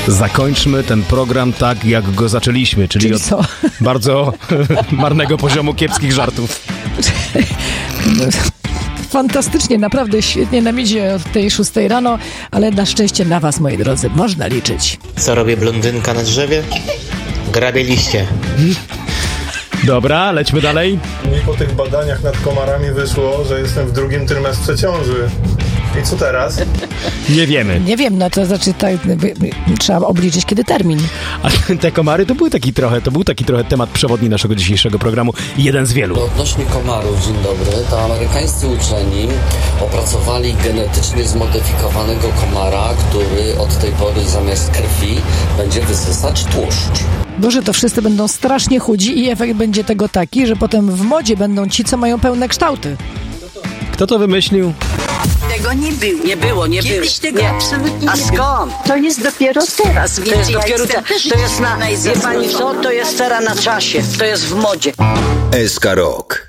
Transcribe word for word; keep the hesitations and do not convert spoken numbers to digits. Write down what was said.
Zakończmy ten program tak, jak go zaczęliśmy, czyli, Czyli od co? bardzo marnego poziomu kiepskich żartów. Fantastycznie, naprawdę świetnie nam idzie od tej szóstej rano, ale na szczęście na was, moi drodzy, można liczyć. Co robi blondynka na drzewie? Grabie liście. Dobra, lećmy dalej. Mi po tych badaniach nad komarami wyszło, że jestem w drugim trymestrze ciąży. I co teraz? Nie wiemy. Nie wiem, no to znaczy tak, trzeba obliczyć kiedy termin. A te komary to był taki trochę, to był taki trochę temat przewodni naszego dzisiejszego programu. Jeden z wielu. Odnośnie komarów, dzień dobry, to amerykańscy uczeni opracowali genetycznie zmodyfikowanego komara, który od tej pory zamiast krwi będzie wysysać tłuszcz. Boże, to wszyscy będą strasznie chudzi i efekt będzie tego taki, że potem w modzie będą ci, co mają pełne kształty. Kto to wymyślił? Tego nie było. Nie było, nie było. Kiedyś tego nie. absolutnie A nie skąd? było. To jest dopiero teraz, To więc jest ja dopiero jestem te, też to jest na, wie pani co, najzazdroszona. to jest teraz na czasie, to jest w modzie. S K Rock.